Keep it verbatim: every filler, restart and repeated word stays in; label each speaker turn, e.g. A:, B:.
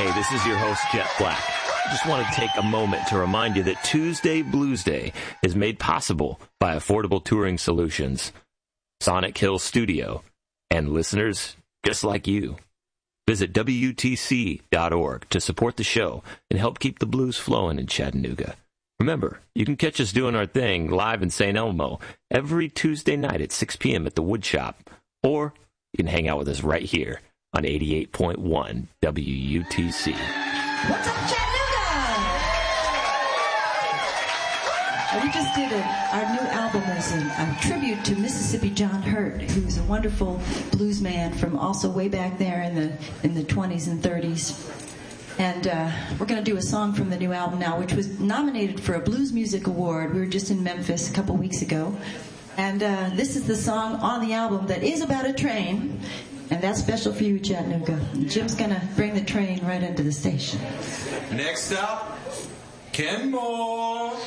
A: Hey, this is your host, Jet Black. I just want to take a moment to remind you that Tuesday Blues Day is made possible by Affordable Touring Solutions, Sonic Hill Studio, and listeners just like you. Visit W T C dot org to support the show and help keep the blues flowing in Chattanooga. Remember, you can catch us doing our thing live in Saint Elmo every Tuesday night at six p.m. at the Wood Shop, or you can hang out with us right here on eighty-eight point one W U T C.
B: What's up, Chattanooga? We just did a, our new album is a, a tribute to Mississippi John Hurt, who was a wonderful blues man from also way back there in the in the twenties and thirties. And uh, we're going to do a song from the new album now, which was nominated for a Blues Music Award. We were just in Memphis a couple weeks ago. And uh, this is the song on the album that is about a train. And that's special for you, Chattanooga. Jim's going to bring the train right into the station.
C: Next up, Ken Moore.